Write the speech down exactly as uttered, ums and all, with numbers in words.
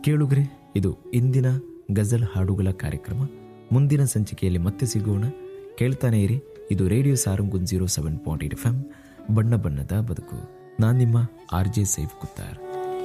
ಕೇಳುಗರೆ, ಇದು ಇಂದಿನ ಗಜಲ್ ಹಾಡುಗಳ ಕಾರ್ಯಕ್ರಮ. ಮುಂದಿನ ಸಂಚಿಕೆಯಲ್ಲಿ ಮತ್ತೆ ಸಿಗೋಣ. ಕೇಳ್ತಾನೆ ಇರಿ. ಇದು radio ಸಾರಂಗುನ್ zero seven point eight F M, ಬಣ್ಣ ಬಣ್ಣದ ಬದುಕು. ನಾನು ನಿಮ್ಮ ಆರ್ ಜೆ ಸೈಫ್ ಕುತ್ತಾರ್.